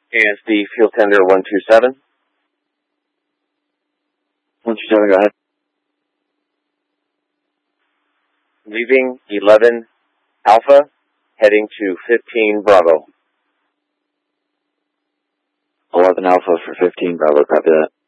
ASD Fuel Tender 127. 127, go ahead. Leaving 11 Alpha, heading to 15 Bravo. 11 Alpha for 15 Bravo, copy that.